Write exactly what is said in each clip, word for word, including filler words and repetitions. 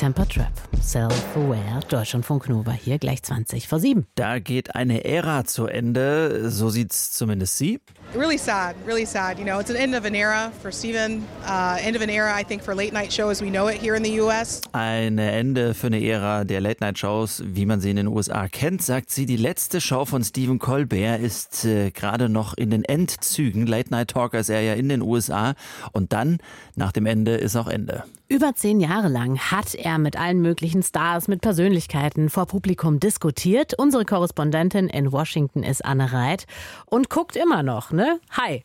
Temper Trap, Self-Aware, Deutschlandfunk Nova, hier gleich zwanzig vor sieben. Da geht eine Ära zu Ende, so sieht's zumindest sie. Really sad, really sad. You know, it's an end of an era for Stephen. Uh, end of an era, I think, for late night show as we know it here in the U S. Ein Ende für eine Ära der Late-Night-Shows, wie man sie in den U S A kennt, sagt sie. Die letzte Show von Stephen Colbert ist äh, gerade noch in den Endzügen. Late-Night-Talker ist er ja in den U S A. Und dann, nach dem Ende, ist auch Ende. Über zehn Jahre lang hat er mit allen möglichen Stars, mit Persönlichkeiten vor Publikum diskutiert. Unsere Korrespondentin in Washington ist Anne Reit und guckt immer noch, ne? Hi.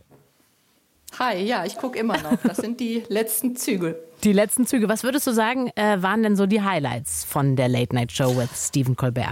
Hi, ja, ich gucke immer noch. Das sind die letzten Züge. Die letzten Züge. Was würdest du sagen, äh, waren denn so die Highlights von der Late Night Show with Stephen Colbert?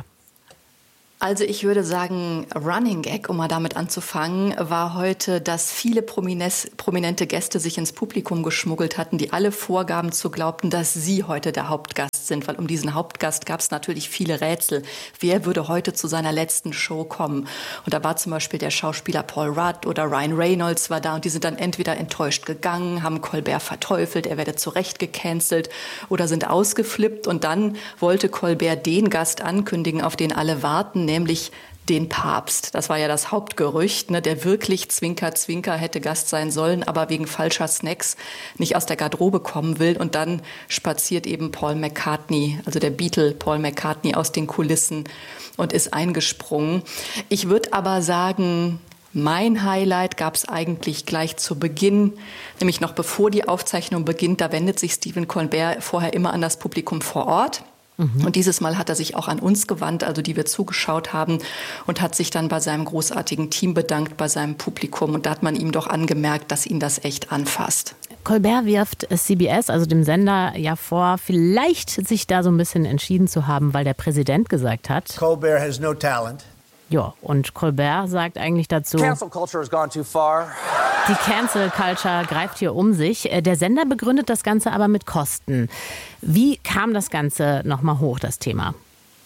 Also ich würde sagen, Running Gag, um mal damit anzufangen, war heute, dass viele Prominez, prominente Gäste sich ins Publikum geschmuggelt hatten, die alle vorgaben zu glaubten, dass sie heute der Hauptgast sind. Weil um diesen Hauptgast gab es natürlich viele Rätsel. Wer würde heute zu seiner letzten Show kommen? Und da war zum Beispiel der Schauspieler Paul Rudd oder Ryan Reynolds war da und die sind dann entweder enttäuscht gegangen, haben Colbert verteufelt, er werde zurecht gecancelt oder sind ausgeflippt. Und dann wollte Colbert den Gast ankündigen, auf den alle warten, nämlich den Papst. Das war ja das Hauptgerücht, ne, der wirklich Zwinker, Zwinker hätte Gast sein sollen, aber wegen falscher Snacks nicht aus der Garderobe kommen will. Und dann spaziert eben Paul McCartney, also der Beatle Paul McCartney, aus den Kulissen und ist eingesprungen. Ich würde aber sagen, mein Highlight gab es eigentlich gleich zu Beginn, nämlich noch bevor die Aufzeichnung beginnt. Da wendet sich Stephen Colbert vorher immer an das Publikum vor Ort. Und dieses Mal hat er sich auch an uns gewandt, also die wir zugeschaut haben, und hat sich dann bei seinem großartigen Team bedankt, bei seinem Publikum. Und da hat man ihm doch angemerkt, dass ihn das echt anfasst. Colbert wirft C B S, also dem Sender, ja vor, vielleicht sich da so ein bisschen entschieden zu haben, weil der Präsident gesagt hat, Colbert has no talent. Ja, und Colbert sagt eigentlich dazu, Cancel culture has gone too far. Die Cancel Culture greift hier um sich. Der Sender begründet das Ganze aber mit Kosten. Wie kam das Ganze nochmal hoch, das Thema?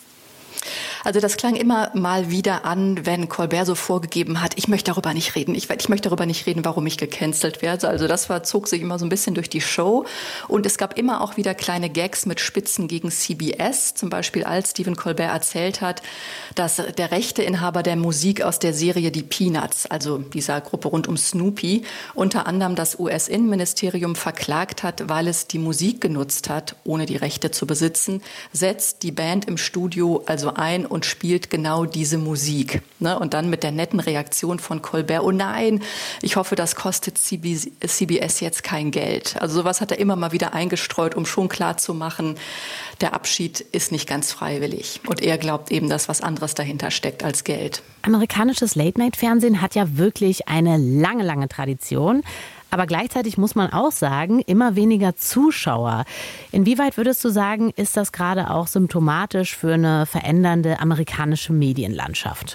Also das klang immer mal wieder an, wenn Colbert so vorgegeben hat, ich möchte darüber nicht reden, ich, ich möchte darüber nicht reden, warum ich gecancelt werde. Also das war, zog sich immer so ein bisschen durch die Show. Und es gab immer auch wieder kleine Gags mit Spitzen gegen C B S. Zum Beispiel als Stephen Colbert erzählt hat, dass der Rechteinhaber der Musik aus der Serie Die Peanuts, also dieser Gruppe rund um Snoopy, unter anderem das U S-Innenministerium verklagt hat, weil es die Musik genutzt hat, ohne die Rechte zu besitzen, setzt die Band im Studio also ein und spielt genau diese Musik. Ne? Und dann mit der netten Reaktion von Colbert, oh nein, ich hoffe, das kostet C B S jetzt kein Geld. Also sowas hat er immer mal wieder eingestreut, um schon klarzumachen, der Abschied ist nicht ganz freiwillig. Und er glaubt eben, dass was anderes dahinter steckt als Geld. Amerikanisches Late-Night-Fernsehen hat ja wirklich eine lange, lange Tradition. Aber gleichzeitig muss man auch sagen, immer weniger Zuschauer. Inwieweit würdest du sagen, ist das gerade auch symptomatisch für eine verändernde amerikanische Medienlandschaft?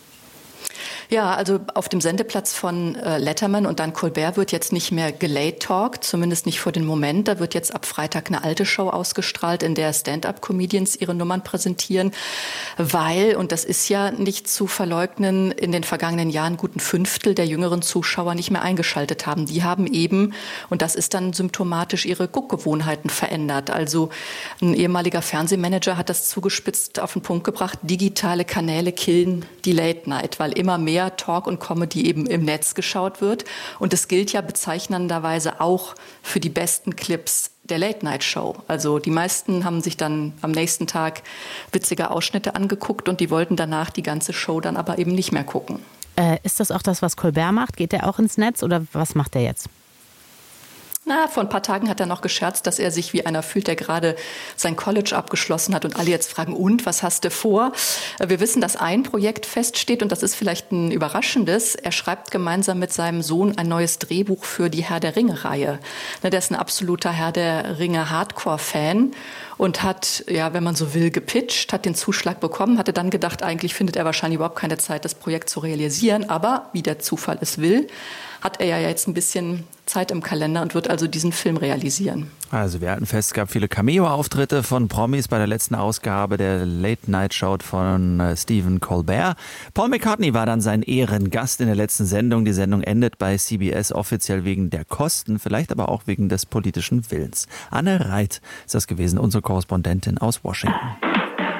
Ja, also auf dem Sendeplatz von äh, Letterman und dann Colbert wird jetzt nicht mehr gelate-talkt, zumindest nicht für den Moment. Da wird jetzt ab Freitag eine alte Show ausgestrahlt, in der Stand-up-Comedians ihre Nummern präsentieren, weil, und das ist ja nicht zu verleugnen, in den vergangenen Jahren guten Fünftel der jüngeren Zuschauer nicht mehr eingeschaltet haben. Die haben eben, und das ist dann symptomatisch, ihre Guckgewohnheiten verändert. Also ein ehemaliger Fernsehmanager hat das zugespitzt auf den Punkt gebracht, digitale Kanäle killen die Late-Night, weil immer mehr Talk und Comedy eben im Netz geschaut wird. Und das gilt ja bezeichnenderweise auch für die besten Clips der Late-Night-Show. Also die meisten haben sich dann am nächsten Tag witzige Ausschnitte angeguckt und die wollten danach die ganze Show dann aber eben nicht mehr gucken. Äh, ist das auch das, was Colbert macht? Geht er auch ins Netz oder was macht er jetzt? Na, vor ein paar Tagen hat er noch gescherzt, dass er sich wie einer fühlt, der gerade sein College abgeschlossen hat und alle jetzt fragen, und, was hast du vor? Wir wissen, dass ein Projekt feststeht und das ist vielleicht ein überraschendes. Er schreibt gemeinsam mit seinem Sohn ein neues Drehbuch für die Herr der Ringe-Reihe. Der ist ein absoluter Herr der Ringe-Hardcore-Fan und hat, ja, wenn man so will, gepitcht, hat den Zuschlag bekommen, hatte dann gedacht, eigentlich findet er wahrscheinlich überhaupt keine Zeit, das Projekt zu realisieren, aber wie der Zufall es will, hat er ja jetzt ein bisschen Zeit im Kalender und wird also diesen Film realisieren. Also wir hatten fest, es gab viele Cameo-Auftritte von Promis bei der letzten Ausgabe der Late-Night-Show von äh, Stephen Colbert. Paul McCartney war dann sein Ehrengast in der letzten Sendung. Die Sendung endet bei C B S offiziell wegen der Kosten, vielleicht aber auch wegen des politischen Willens. Anne Reit ist das gewesen, unsere Korrespondentin aus Washington.